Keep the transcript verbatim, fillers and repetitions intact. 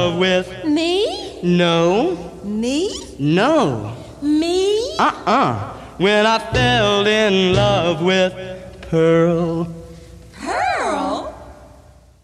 with Me? no, Me? no, Me? uh-uh. When I fell in love with Pearl